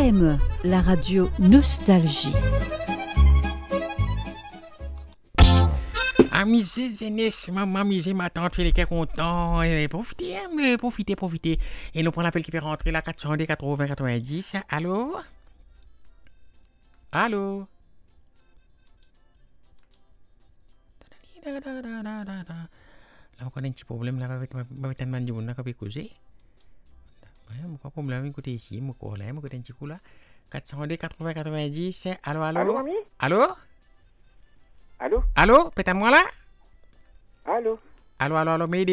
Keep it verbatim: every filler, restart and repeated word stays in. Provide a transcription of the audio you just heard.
M E, la radio Nostalgie. Amusez, Zénès, maman, amusez, ma tante, Félix est content. Eh, profitez, hein, mais profitez, profitez. Et nous prenons l'appel qui fait rentrer la quatre cent deux quatre-vingts quatre-vingt-dix. Allô? Allô? Là, on a un petit problème là avec ma tante Mandioun, là, qu'on peut causer. Ouais, mon problème, écoutez ici, mon problème, écoutez un petit coup là. quatre cent deux quatre-vingts quatre-vingt-dix. Allô, allô? Allô, mamie? Allô? Allô? Allô? Peut-être moi là? Allô? Allô, allô, allô, mais